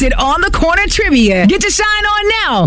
it on the corner trivia. Get your shine on now.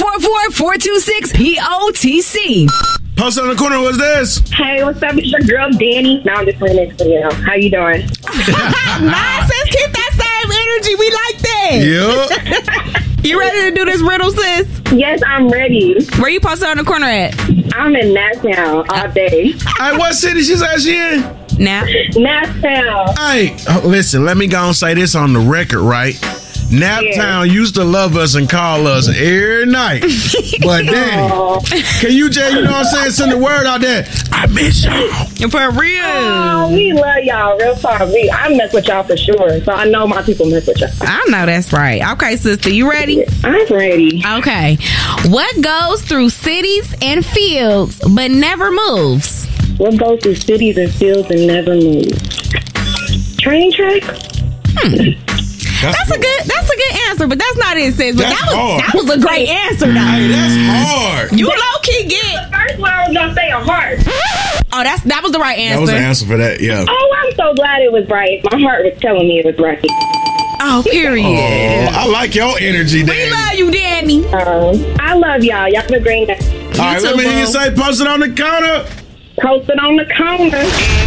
1-844-426-POTC. Post on the corner, what's this? Hey, what's up? It's your girl, Danny. No, I'm just playing next to you. How you doing? Nonsense, keep that same energy. We like that. Yep. You ready to do this riddle, sis? Yes, I'm ready. Where you posted on the corner at? I'm in Nassau all day. Hey, what city she said she in? Now? Nassau. Hey, listen, let me go and say this on the record, right? Naptown used to love us and call us every night. But Danny, can you just, you know what I'm saying, send the word out there? I miss y'all. For real. Oh, we love y'all. Real talk. I mess with y'all for sure. So I know my people mess with y'all. I know that's right. Okay, sister, you ready? I'm ready. Okay. What goes through cities and fields but never moves? What goes through cities and fields and never moves? Train tracks? That's a good answer, but that's not it, sis. But That's that hard. was a great answer, though. Hey, that's hard. You low key get. The first one I was gonna say a heart. Oh, that was the right answer. That was the answer for that, yeah. Oh, I'm so glad it was right. My heart was telling me it was right. Oh, period. Oh, I like your energy, Danny. We love you, Danny. I love y'all. Y'all have a great day. All right, let me hear you say, post it on the counter. Post it on the corner.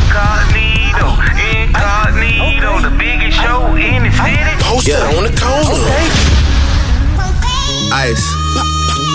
Incognito, the biggest show in the city. Post it on the corner. Ice.